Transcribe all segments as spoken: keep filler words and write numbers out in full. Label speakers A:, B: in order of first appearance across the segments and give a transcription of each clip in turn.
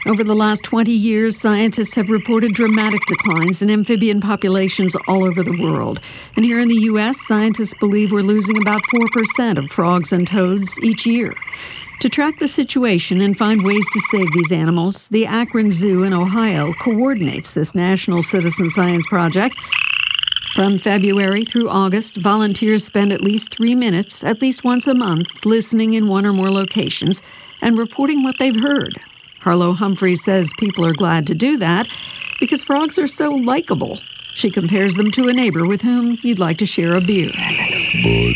A: Over the last twenty years, scientists have reported dramatic declines in amphibian populations all over the world. And here in the U S, scientists believe we're losing about four percent of frogs and toads each year. To track the situation and find ways to save these animals, the Akron Zoo in Ohio coordinates this national citizen science project. From February through August, volunteers spend at least three minutes, at least once a month, listening in one or more locations and reporting what they've heard. Harlow Humphreys says people are glad to do that because frogs are so likable. She compares them to a neighbor with whom you'd like to share a beer.
B: Bud.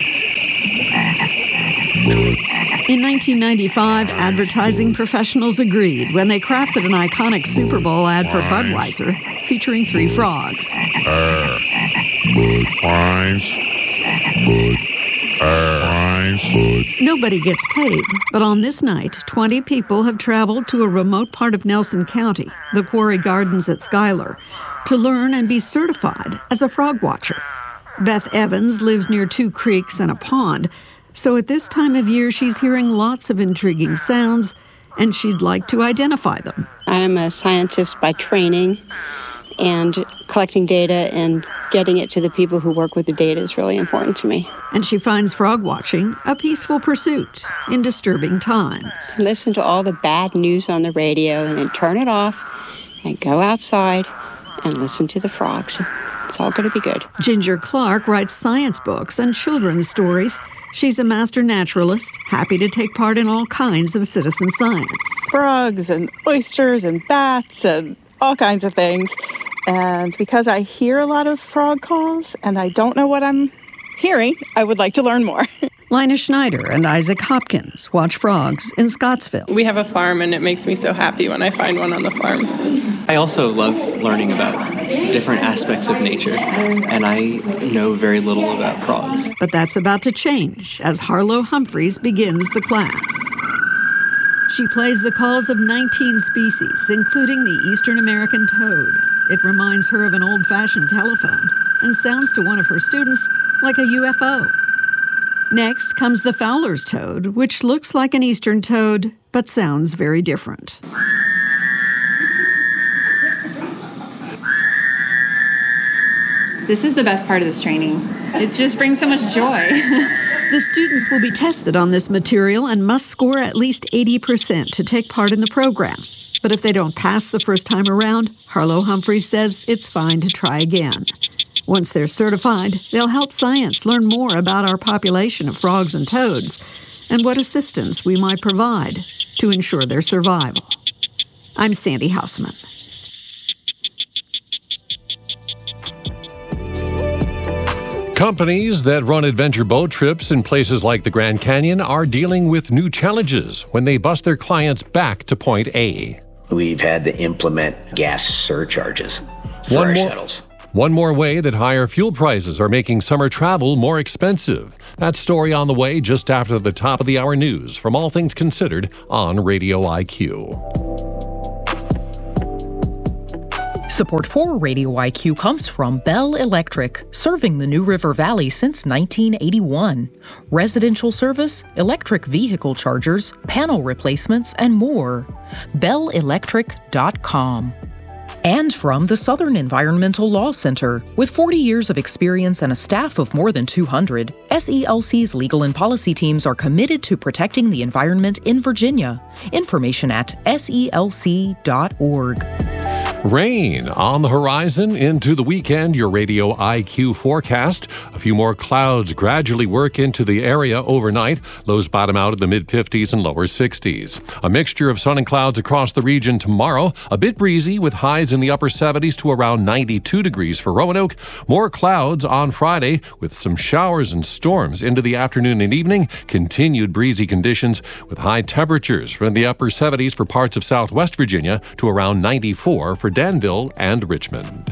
B: Bud.
A: In nineteen ninety-five, advertising professionals agreed when they crafted an iconic Super Bowl ad for Budweiser featuring three frogs.
B: Uh, Bud. Wines. Bud. Uh, wines. Bud.
A: Nobody gets paid, but on this night, twenty people have traveled to a remote part of Nelson County, the Quarry Gardens at Schuyler, to learn and be certified as a frog watcher. Beth Evans lives near two creeks and a pond, so at this time of year she's hearing lots of intriguing sounds, and she'd like to identify them.
C: I'm a scientist by training, and collecting data and getting it to the people who work with the data is really important to me.
A: And she finds frog watching a peaceful pursuit in disturbing times.
C: Listen to all the bad news on the radio and then turn it off and go outside and listen to the frogs. It's all going to be good.
A: Ginger Clark writes science books and children's stories. She's a master naturalist, happy to take part in all kinds of citizen science.
D: Frogs and oysters and bats and all kinds of things. And because I hear a lot of frog calls and I don't know what I'm hearing, I would like to learn more.
A: Lina Schneider and Isaac Hopkins watch frogs in Scottsville.
E: We have a farm, and it makes me so happy when I find one on the farm.
F: I also love learning about different aspects of nature, and I know very little about frogs.
A: But that's about to change as Harlow Humphreys begins the class. She plays the calls of nineteen species, including the Eastern American toad. It reminds her of an old-fashioned telephone and sounds to one of her students like a U F O. Next comes the Fowler's toad, which looks like an eastern toad, but sounds very different.
G: This is the best part of this training. It just brings so much joy.
A: The students will be tested on this material and must score at least eighty percent to take part in the program. But if they don't pass the first time around, Harlow Humphreys says it's fine to try again. Once they're certified, they'll help science learn more about our population of frogs and toads and what assistance we might provide to ensure their survival. I'm Sandy Hausman.
H: Companies that run adventure boat trips in places like the Grand Canyon are dealing with new challenges when they bus their clients back to point A.
I: We've had to implement gas surcharges for
H: One
I: our
H: more-
I: shuttles.
H: One more way that higher fuel prices are making summer travel more expensive. That story on the way just after the top of the hour news from All Things Considered on Radio I Q.
J: Support for Radio I Q comes from Bell Electric, serving the New River Valley since nineteen eighty-one. Residential service, electric vehicle chargers, panel replacements, and more. bell electric dot com. And from the Southern Environmental Law Center. With forty years of experience and a staff of more than two hundred, S E L C's legal and policy teams are committed to protecting the environment in Virginia. Information at S E L C dot org.
H: Rain on the horizon into the weekend. Your Radio I Q forecast. A few more clouds gradually work into the area overnight. Lows bottom out in the mid-fifties and lower sixties. A mixture of sun and clouds across the region tomorrow. A bit breezy with highs in the upper seventies to around ninety-two degrees for Roanoke. More clouds on Friday with some showers and storms into the afternoon and evening. Continued breezy conditions with high temperatures from the upper seventies for parts of southwest Virginia to around ninety-four for Danville and Richmond.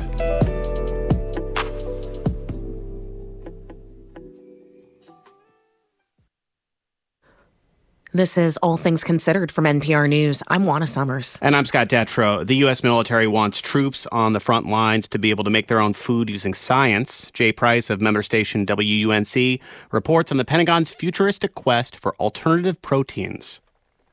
K: This is All Things Considered from N P R News. I'm Juana Summers.
L: And I'm Scott Detrow. The U S military wants troops on the front lines to be able to make their own food using science. Jay Price of member station W U N C reports on the Pentagon's futuristic quest for alternative proteins.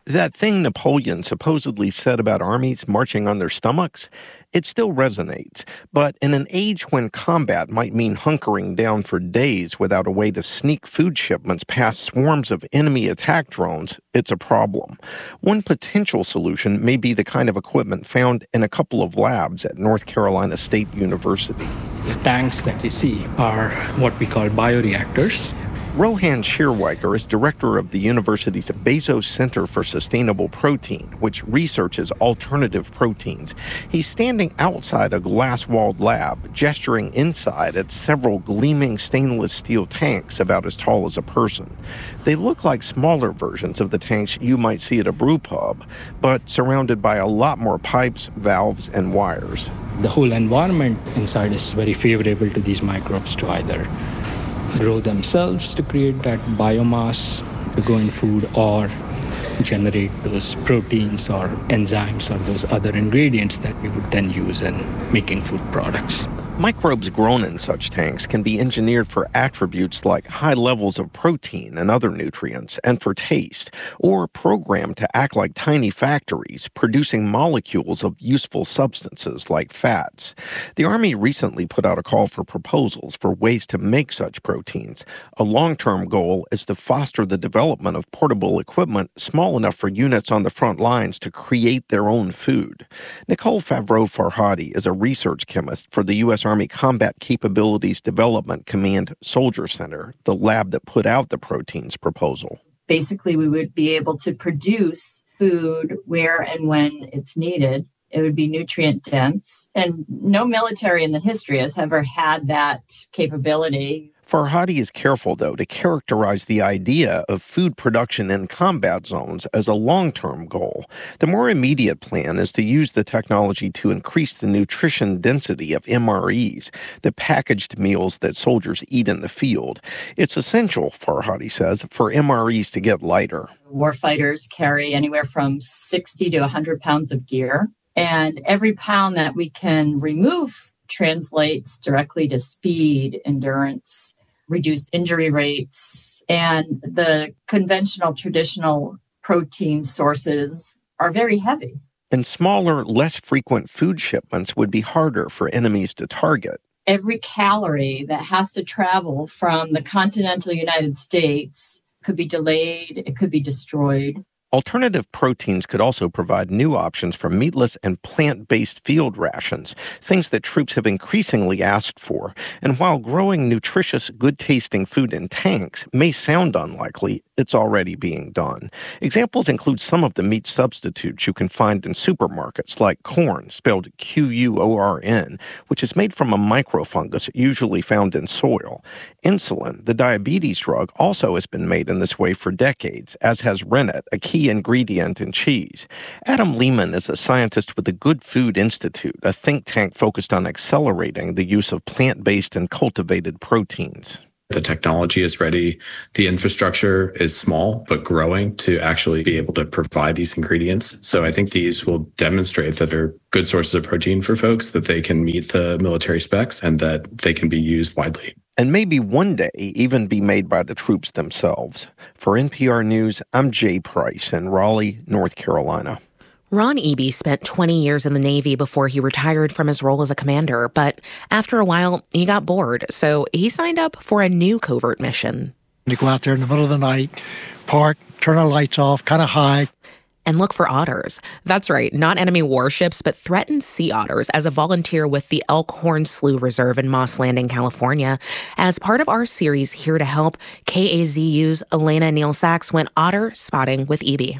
M: That thing Napoleon supposedly said about armies marching on their stomachs, it still resonates. But in an age when combat might mean hunkering down for days without a way to sneak food shipments past swarms of enemy attack drones, it's a problem. One potential solution may be the kind of equipment found in a couple of labs at North Carolina State University.
N: The tanks that you see are what we call bioreactors.
M: Rohan Shearwiker is director of the university's Bezos Center for Sustainable Protein, which researches alternative proteins. He's standing outside a glass-walled lab, gesturing inside at several gleaming stainless steel tanks about as tall as a person. They look like smaller versions of the tanks you might see at a brew pub, but surrounded by a lot more pipes, valves, and wires.
N: The whole environment inside is very favorable to these microbes to either grow themselves to create that biomass to go in food or generate those proteins or enzymes or those other ingredients that we would then use in making food products.
M: Microbes grown in such tanks can be engineered for attributes like high levels of protein and other nutrients, and for taste, or programmed to act like tiny factories, producing molecules of useful substances like fats. The Army recently put out a call for proposals for ways to make such proteins. A long-term goal is to foster the development of portable equipment small enough for units on the front lines to create their own food. Nicole Favreau-Farhadi is a research chemist for the U S Army Combat Capabilities Development Command Soldier Center, the lab that put out the proteins proposal.
O: Basically, we would be able to produce food where and when it's needed. It would be nutrient dense, and no military in the history has ever had that capability.
M: Farhadi is careful, though, to characterize the idea of food production in combat zones as a long-term goal. The more immediate plan is to use the technology to increase the nutrition density of M R Es, the packaged meals that soldiers eat in the field. It's essential, Farhadi says, for M R Es to get lighter.
O: Warfighters carry anywhere from sixty to one hundred pounds of gear, and every pound that we can remove translates directly to speed, endurance, reduced injury rates, and the conventional, traditional protein sources are very heavy.
M: And smaller, less frequent food shipments would be harder for enemies to target.
O: Every calorie that has to travel from the continental United States could be delayed, it could be destroyed.
M: Alternative proteins could also provide new options for meatless and plant-based field rations, things that troops have increasingly asked for. And while growing nutritious, good-tasting food in tanks may sound unlikely, it's already being done. Examples include some of the meat substitutes you can find in supermarkets, like corn, spelled Q U O R N, which is made from a microfungus usually found in soil. Insulin, the diabetes drug, also has been made in this way for decades, as has rennet, a key ingredient in cheese. Adam Lehman is a scientist with the Good Food Institute, a think tank focused on accelerating the use of plant-based and cultivated proteins.
P: The technology is ready. The infrastructure is small, but growing to actually be able to provide these ingredients. So I think these will demonstrate that they're good sources of protein for folks, that they can meet the military specs, and that they can be used widely.
M: And maybe one day even be made by the troops themselves. For N P R News, I'm Jay Price in Raleigh, North Carolina.
K: Ron Eby spent twenty years in the Navy before he retired from his role as a commander, but after a while, he got bored, so he signed up for a new covert mission.
Q: You go out there in the middle of the night, park, turn the lights off, kind of high.
K: And look for otters. That's right, not enemy warships, but threatened sea otters as a volunteer with the Elkhorn Slough Reserve in Moss Landing, California. As part of our series Here to Help, K A Z U's Elena Neal Sachs went otter spotting with Eby.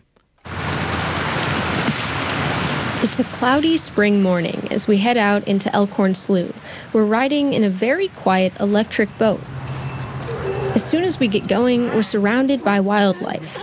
R: It's a cloudy spring morning as we head out into Elkhorn Slough. We're riding in a very quiet electric boat. As soon as we get going, we're surrounded by wildlife.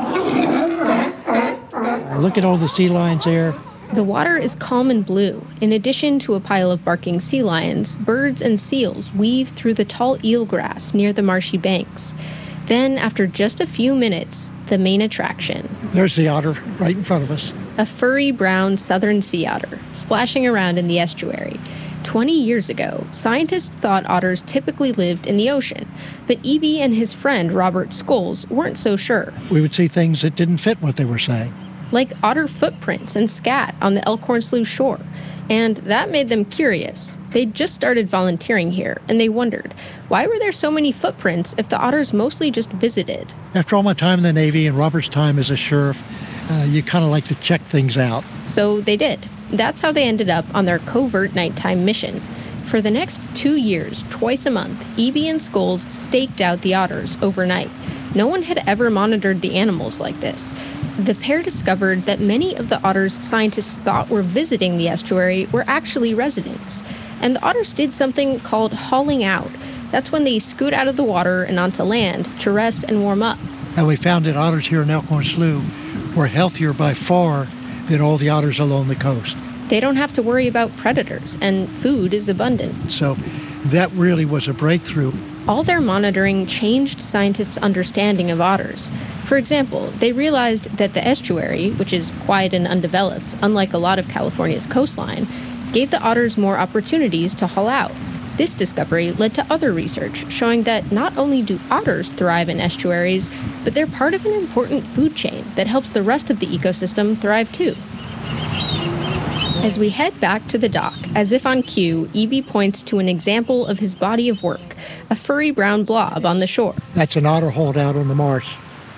Q: Look at all the sea lions there.
R: The water is calm and blue. In addition to a pile of barking sea lions, birds and seals weave through the tall eelgrass near the marshy banks. Then, after just a few minutes, the main attraction.
Q: There's the otter right in front of us.
R: A furry brown southern sea otter, splashing around in the estuary. twenty years ago, scientists thought otters typically lived in the ocean, but Eby and his friend Robert Scholes weren't so sure.
Q: We would see things that didn't fit what they were saying.
R: Like otter footprints and scat on the Elkhorn Slough shore. And that made them curious. They'd just started volunteering here, and they wondered, why were there so many footprints if the otters mostly just visited?
Q: After all my time in the Navy and Robert's time as a sheriff, uh, you kind of like to check things out.
R: So they did. That's how they ended up on their covert nighttime mission. For the next two years, twice a month, Eby and Scholes staked out the otters overnight. No one had ever monitored the animals like this. The pair discovered that many of the otters scientists thought were visiting the estuary were actually residents. And the otters did something called hauling out. That's when they scoot out of the water and onto land to rest and warm up.
Q: And we found that otters here in Elkhorn Slough were healthier by far than all the otters along the coast.
R: They don't have to worry about predators, and food is abundant.
Q: So that really was a breakthrough.
R: All their monitoring changed scientists' understanding of otters. For example, they realized that the estuary, which is quiet and undeveloped, unlike a lot of California's coastline, gave the otters more opportunities to haul out. This discovery led to other research showing that not only do otters thrive in estuaries, but they're part of an important food chain that helps the rest of the ecosystem thrive too. As we head back to the dock, as if on cue, Eby points to an example of his body of work, a furry brown blob on the shore.
Q: That's an otter hauled out on the marsh.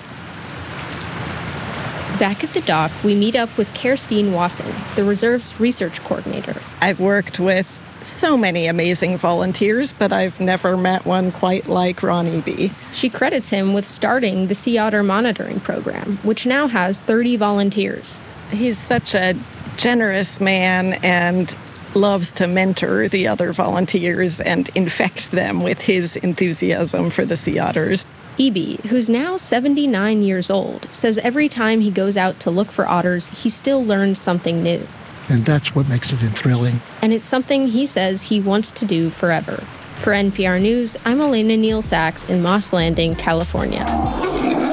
R: Back at the dock, we meet up with Kerstine Wasson, the reserve's research coordinator.
S: I've worked with so many amazing volunteers, but I've never met one quite like Ron Eby.
R: She credits him with starting the Sea Otter Monitoring Program, which now has thirty volunteers.
S: He's such a generous man and loves to mentor the other volunteers and infect them with his enthusiasm for the sea otters.
R: Eby, who's now seventy-nine years old, says every time he goes out to look for otters, he still learns something new.
Q: And that's what makes it thrilling.
R: And it's something he says he wants to do forever. For N P R News, I'm Elena Neal Sachs in Moss Landing, California.